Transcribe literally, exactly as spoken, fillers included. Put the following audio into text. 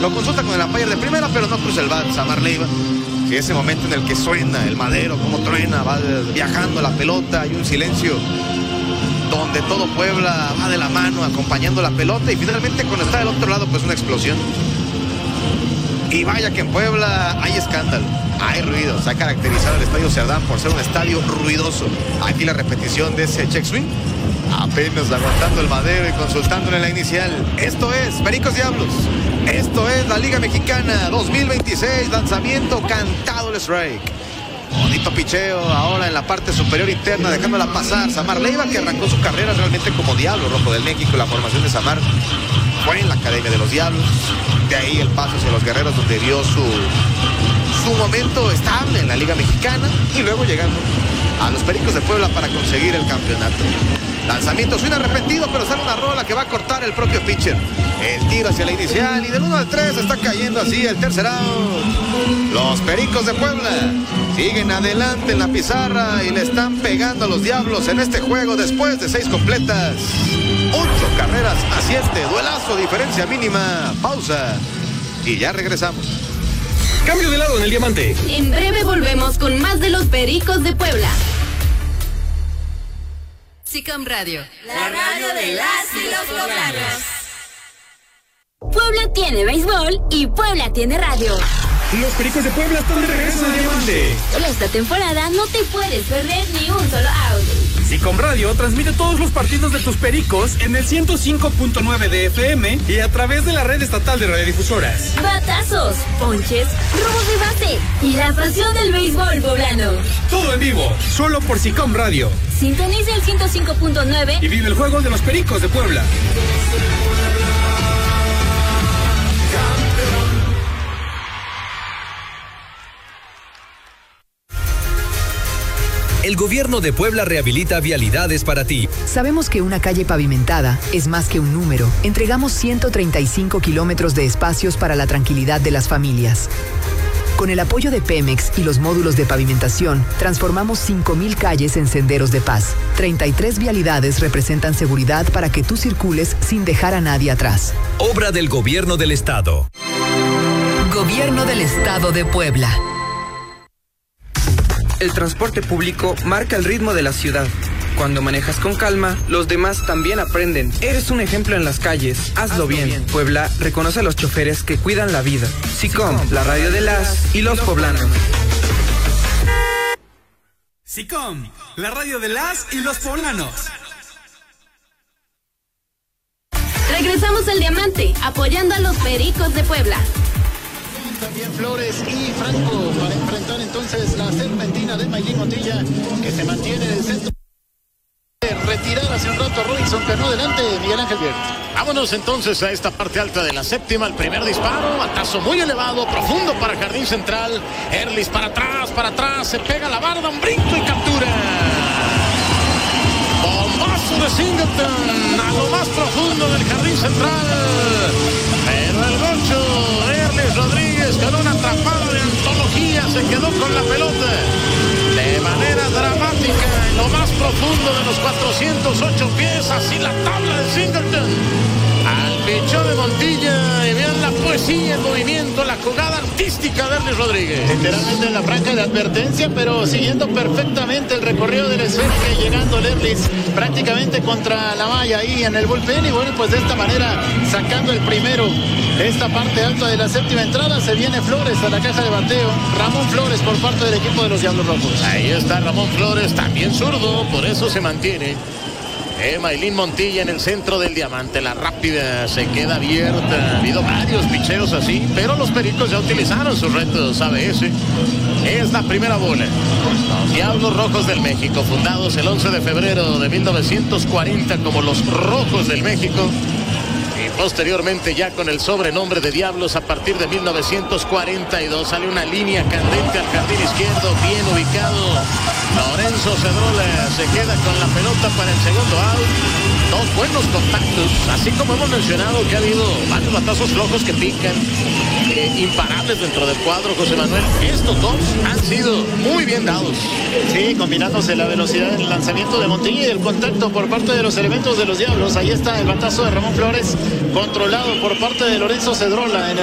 Lo consulta con el umpire de primera, pero no cruza el bat. Samar Leiva, que ese momento en el que suena el madero, como truena, va viajando la pelota, hay un silencio donde todo Puebla va de la mano acompañando la pelota, y finalmente cuando está del otro lado, pues una explosión. Y vaya que en Puebla hay escándalo, hay ruido. Se ha caracterizado el Estadio Cerdán por ser un estadio ruidoso. Aquí la repetición de ese check swing, apenas aguantando el madero y consultándole la inicial. Esto es Pericos Diablos, esto es la Liga Mexicana dos mil veintiséis, lanzamiento cantado el strike. Bonito picheo ahora en la parte superior interna, dejándola pasar Samar Leiva, que arrancó su carrera realmente como Diablo Rojo del México. La formación de Samar fue en la Academia de los Diablos, de ahí el paso hacia los Guerreros, donde dio su, su momento estable en la Liga Mexicana, y luego llegando a los Pericos de Puebla para conseguir el campeonato. Lanzamiento suena arrepentido, pero sale una rola que va a cortar el propio pitcher. El tiro hacia la inicial, y del uno al tres está cayendo así el tercer out. Los Pericos de Puebla siguen adelante en la pizarra y le están pegando a los Diablos en este juego después de seis completas. Ocho carreras a siete, duelazo, diferencia mínima. Pausa y ya regresamos. Cambio de lado en el diamante. En breve volvemos con más de los Pericos de Puebla. SICOM Radio, la radio de las y los poblanos. Puebla tiene béisbol y Puebla tiene radio. Los Pericos de Puebla están de regreso en el diamante. Esta temporada no te puedes perder ni un solo out. SICOM Radio transmite todos los partidos de tus Pericos en el ciento cinco punto nueve de F M y a través de la red estatal de radiodifusoras. Batazos, ponches, robos de base y la pasión del béisbol poblano. Todo en vivo, solo por SICOM Radio. Sintoniza el ciento cinco punto nueve y vive el juego de los Pericos de Puebla. El gobierno de Puebla rehabilita vialidades para ti. Sabemos que una calle pavimentada es más que un número. Entregamos ciento treinta y cinco kilómetros de espacios para la tranquilidad de las familias. Con el apoyo de Pemex y los módulos de pavimentación, transformamos cinco mil calles en senderos de paz. treinta y tres vialidades representan seguridad para que tú circules sin dejar a nadie atrás. Obra del Gobierno del Estado. Gobierno del Estado de Puebla. El transporte público marca el ritmo de la ciudad. Cuando manejas con calma, los demás también aprenden. Eres un ejemplo en las calles. Hazlo, Hazlo bien. bien. Puebla reconoce a los choferes que cuidan la vida. SICOM, la radio de las y los poblanos. SICOM, la radio de las y los poblanos. Regresamos al diamante, apoyando a los Pericos de Puebla. También Flores y Franco para enfrentar entonces la serpentina de Maylin Montilla, que se mantiene en el centro. Retirar hace un rato a Robinson, pero adelante Miguel Ángel Viert. Vámonos entonces a esta parte alta de la séptima. El primer disparo, batazo muy elevado, profundo para Jardín Central. Erlis para atrás, para atrás, se pega la barda, un brinco y captura. Bombazo de Singleton a lo más profundo del Jardín Central. Pero el gocho, Erlis Rodríguez, con una atrapada de antología, se quedó con la pelota de manera dramática en lo más profundo de los cuatrocientos ocho pies. Así la tabla de Singleton al pichón de Montilla, y vean la poesía, el movimiento, la jugada artística de Erlis Rodríguez. Literalmente en la franja de advertencia, pero siguiendo perfectamente el recorrido del esférico, llegando Erlis prácticamente contra la malla ahí en el bullpen, y bueno, pues de esta manera sacando el primero de esta parte alta de la séptima entrada. Se viene Flores a la caja de bateo, Ramón Flores por parte del equipo de los Diablos Rojos. Ahí está Ramón Flores, también zurdo, por eso se mantiene. Eh, Maylin Montilla en el centro del diamante, la rápida se queda abierta. Ha habido varios picheos así, pero los Pericos ya utilizaron sus retos A B S. Es la primera bola. Los Diablos Rojos del México, fundados el once de febrero de mil novecientos cuarenta como los Rojos del México, y posteriormente ya con el sobrenombre de Diablos a partir de mil novecientos cuarenta y dos. Sale una línea candente al jardín izquierdo, bien ubicado. Lorenzo Cedrola se queda con la pelota para el segundo out. Dos buenos contactos, así como hemos mencionado que ha habido varios batazos flojos que pican, eh, imparables dentro del cuadro, José Manuel. Estos dos han sido muy bien dados. Sí, combinándose la velocidad del lanzamiento de Montilla y el contacto por parte de los elementos de los Diablos. Ahí está el batazo de Ramón Flores, controlado por parte de Lorenzo Cedrola en el